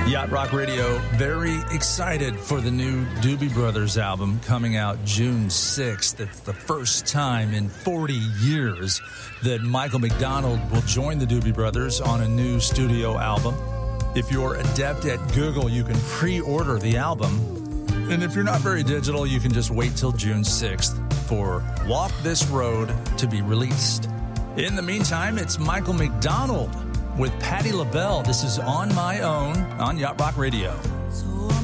Yacht Rock Radio, very excited for the new Doobie Brothers album coming out June 6th. It's the first time in 40 years that Michael McDonald will join the Doobie Brothers on a new studio album. If you're adept at Google, you can pre-order the album. And if you're not very digital, you can just wait till June 6th for Walk This Road to be released. In the meantime, it's Michael McDonald with Patti LaBelle. This is On My Own on Yacht Rock Radio.